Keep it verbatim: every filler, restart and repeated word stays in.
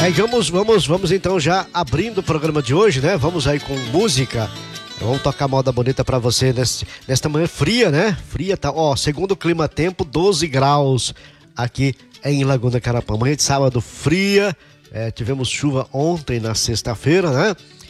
Aí vamos, vamos, vamos então já abrindo o programa de hoje, né? Vamos aí com música. Vamos tocar moda bonita pra você neste, nesta manhã fria, né? Fria, tá? Ó, segundo o clima tempo, doze graus aqui em Laguna Carapã. Manhã de sábado fria, é, tivemos chuva ontem na sexta-feira, né?